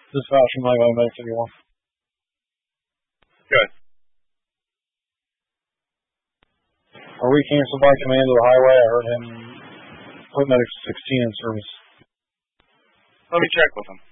Dispatch from 911 Good. Are we canceled by command of the highway? I heard him put medic 16 in service. Let me check with him.